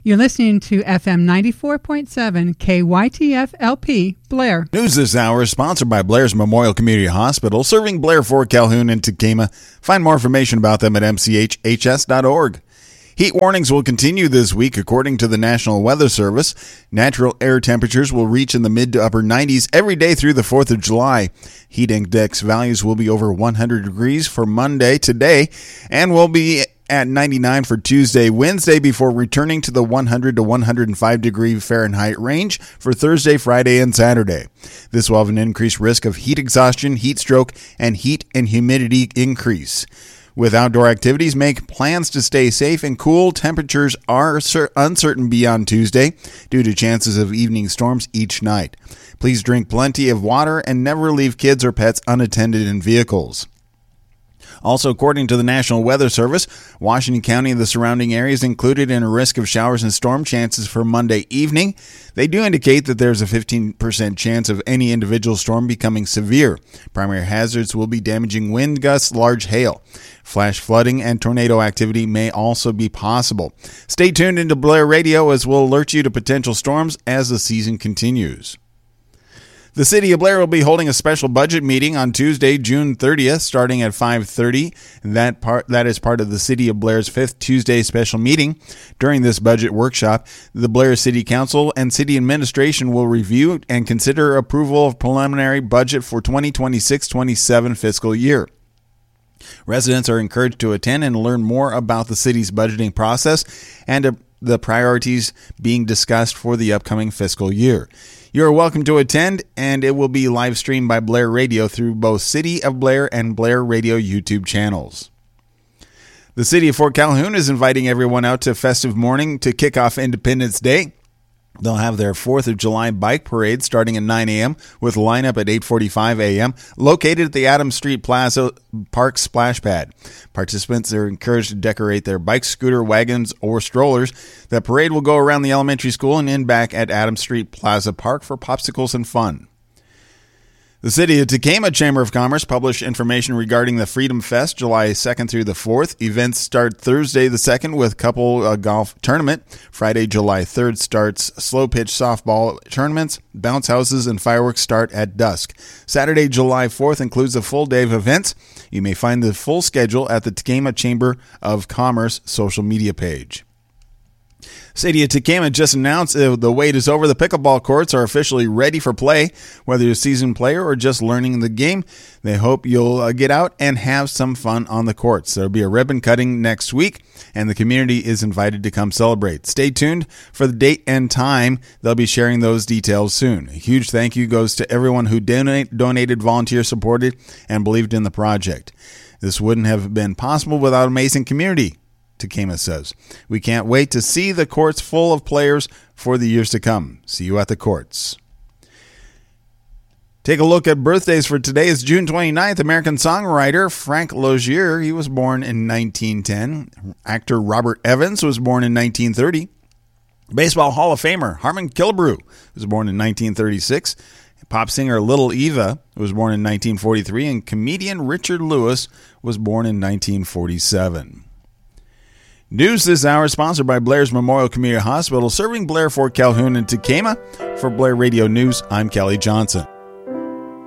You're listening to FM 94.7 KYTF LP, Blair. News this hour is sponsored by Blair's Memorial Community Hospital, serving Blair, Fort Calhoun, and Tekamah. Find more information about them at mchhs.org. Heat warnings will continue this week, according to the National Weather Service. Natural air temperatures will reach in the mid to upper 90s every day through the 4th of July. Heat index values will be over 100 degrees for Monday today and will be at 99 for Tuesday, Wednesday, before returning to the 100 to 105 degree Fahrenheit range for Thursday, Friday, and Saturday. This will have an increased risk of heat exhaustion, heat stroke, and heat and humidity increase. With outdoor activities, make plans to stay safe and cool. Temperatures are uncertain beyond Tuesday due to chances of evening storms each night. Please drink plenty of water and never leave kids or pets unattended in vehicles. Also, according to the National Weather Service, Washington County and the surrounding areas included in a risk of showers and storm chances for Monday evening. They do indicate that there's a 15% chance of any individual storm becoming severe. Primary hazards will be damaging wind gusts, large hail. Flash flooding and tornado activity may also be possible. Stay tuned into Blair Radio as we'll alert you to potential storms as the season continues. The City of Blair will be holding a special budget meeting on Tuesday, June 30th, starting at 5:30. That is part of the City of Blair's 5th Tuesday special meeting. During this budget workshop, the Blair City Council and City Administration will review and consider approval of preliminary budget for 2026-27 fiscal year. Residents are encouraged to attend and learn more about the city's budgeting process and the priorities being discussed for the upcoming fiscal year. You are welcome to attend, and it will be live streamed by Blair Radio through both City of Blair and Blair Radio YouTube channels. The City of Fort Calhoun is inviting everyone out to festive morning to kick off Independence Day. They'll have their 4th of July bike parade starting at 9 a.m. with lineup at 8:45 a.m. located at the Adams Street Plaza Park Splash Pad. Participants are encouraged to decorate their bikes, scooter, wagons, or strollers. The parade will go around the elementary school and end back at Adams Street Plaza Park for popsicles and fun. The City of Tekamah Chamber of Commerce published information regarding the Freedom Fest July 2nd through the 4th. Events start Thursday the 2nd with couple golf tournament. Friday, July 3rd starts slow pitch softball tournaments. Bounce houses and fireworks start at dusk. Saturday, July 4th includes a full day of events. You may find the full schedule at the Tekamah Chamber of Commerce social media page. City of Tekamah just announced the wait is over. The pickleball courts are officially ready for play. Whether you're a seasoned player or just learning the game, they hope you'll get out and have some fun on the courts. There'll be a ribbon cutting next week, and the community is invited to come celebrate. Stay tuned for the date and time. They'll be sharing those details soon. A huge thank you goes to everyone who donated, volunteer supported, and believed in the project. This wouldn't have been possible without amazing community, Tekamah says. We can't wait to see the courts full of players for the years to come. See you at the courts. Take a look at birthdays for today. It's June 29th. American songwriter Frank Lozier, he was born in 1910. Actor Robert Evans was born in 1930. Baseball Hall of Famer Harmon Killebrew was born in 1936. Pop singer Little Eva was born in 1943. And comedian Richard Lewis was born in 1947. News this hour is sponsored by Blair's Memorial Community Hospital, serving Blair, Fort Calhoun, and Tekamah. For Blair Radio News, I'm Kelly Johnson.